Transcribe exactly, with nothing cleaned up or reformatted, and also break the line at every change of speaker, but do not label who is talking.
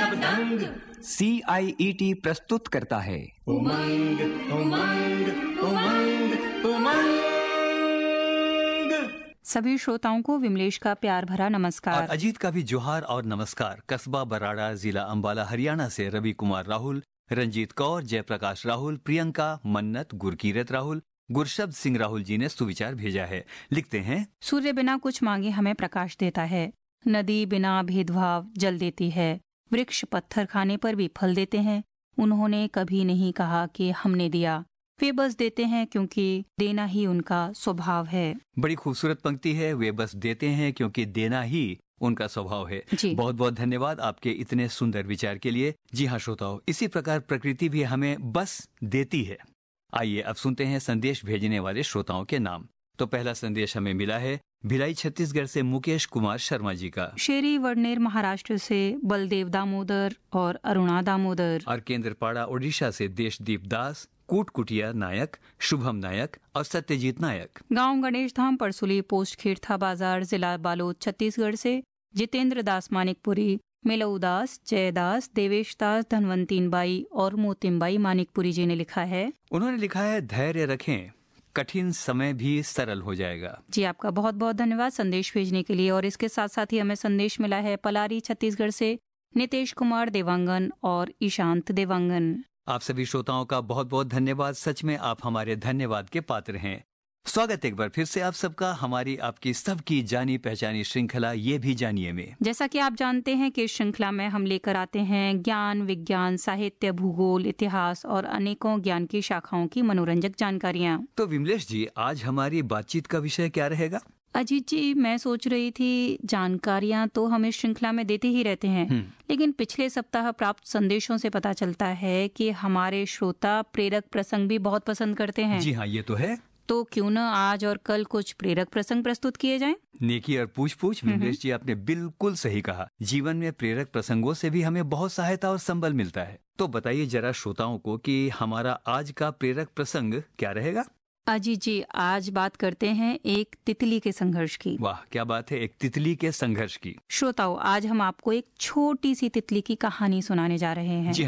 दंग।
सी आई E T प्रस्तुत करता है
उमंग उमंग उमंग उमंग।
सभी श्रोताओं को विमलेश का प्यार भरा
और
नमस्कार।
अजीत का भी जोहार और नमस्कार। कस्बा बराड़ा, जिला अंबाला, हरियाणा से रवि कुमार राहुल, रंजीत कौर, जयप्रकाश राहुल, प्रियंका, मन्नत, गुरकीरत राहुल, गुरशब्द सिंह राहुल जी ने सुविचार भेजा है। लिखते हैं,
सूर्य बिना कुछ मांगे हमें प्रकाश देता है, नदी बिना भेदभाव जल देती है, वृक्ष पत्थर खाने पर भी फल देते हैं। उन्होंने कभी नहीं कहा कि हमने दिया, वे बस देते हैं क्योंकि देना ही उनका स्वभाव है।
बड़ी खूबसूरत पंक्ति है। वे बस देते हैं क्योंकि देना ही उनका स्वभाव है।
जी।
बहुत बहुत धन्यवाद आपके इतने सुंदर विचार के लिए। जी हाँ श्रोताओं, इसी प्रकार प्रकृति भी हमें बस देती है। आइए अब सुनते हैं संदेश भेजने वाले श्रोताओं के नाम। तो पहला संदेश हमें मिला है भिलाई छत्तीसगढ़ से मुकेश कुमार शर्मा जी का,
शेरी वडनेर महाराष्ट्र से बलदेव दामोदर और अरुणा दामोदर,
और केंद्रपाड़ा ओडिशा से देशदीप दास, कूटकुटिया नायक, शुभम नायक और सत्यजीत नायक।
गांव गणेश धाम परसुली पोस्ट खेड़था बाजार, जिला बालोद, छत्तीसगढ़ से जितेंद्र दास मानिकपुरी, मिलऊ दास, जयदास, देवेश दास, धनवंतीन बाई और मोतिमबाई मानिकपुरी जी ने लिखा है।
उन्होंने लिखा है, धैर्य रखें, कठिन समय भी सरल हो जाएगा।
जी आपका बहुत बहुत धन्यवाद संदेश भेजने के लिए। और इसके साथ साथ ही हमें संदेश मिला है पलारी छत्तीसगढ़ से नितेश कुमार देवांगन और ईशांत देवांगन।
आप सभी श्रोताओं का बहुत बहुत धन्यवाद। सच में आप हमारे धन्यवाद के पात्र हैं। स्वागत एक बार फिर से आप सबका हमारी आपकी सबकी जानी पहचानी श्रृंखला ये भी जानिए में।
जैसा कि आप जानते हैं कि इस श्रृंखला में हम लेकर आते हैं ज्ञान, विज्ञान, साहित्य, भूगोल, इतिहास और अनेकों ज्ञान की शाखाओं की मनोरंजक जानकारियाँ।
तो विमलेश जी, आज हमारी बातचीत का विषय क्या रहेगा?
अजीत जी, मैं सोच रही थी जानकारियां तो हम इस श्रृंखला में देते ही रहते हैं, लेकिन पिछले सप्ताह प्राप्त संदेशों से पता चलता है कि हमारे श्रोता प्रेरक प्रसंग भी बहुत पसंद करते हैं।
जी हाँ, ये तो है।
तो क्यों न आज और कल कुछ प्रेरक प्रसंग प्रस्तुत किए जाएं?
नेकी और पूछ पूछ। विमलेश जी, आपने बिल्कुल सही कहा। जीवन में प्रेरक प्रसंगों से भी हमें बहुत सहायता और संबल मिलता है। तो बताइए जरा श्रोताओं को कि हमारा आज का प्रेरक प्रसंग क्या रहेगा?
अजीत जी, आज बात करते हैं एक तितली के संघर्ष की।
वाह, क्या बात है, एक तितली के संघर्ष की।
श्रोताओं, आज हम आपको एक छोटी सी तितली की कहानी सुनाने जा रहे हैं।
जी